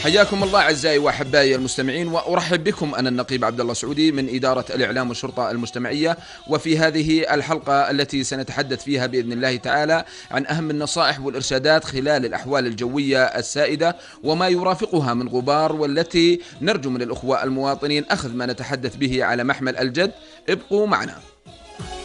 حياكم الله أعزائي وأحبائي المستمعين، وأرحب بكم. أنا النقيب عبد الله سعودي من إدارة الإعلام والشرطة المجتمعية، وفي هذه الحلقة التي سنتحدث فيها بإذن الله تعالى عن أهم النصائح والإرشادات خلال الأحوال الجوية السائدة وما يرافقها من غبار، والتي نرجو من الأخوة المواطنين أخذ ما نتحدث به على محمل الجد. ابقوا معنا.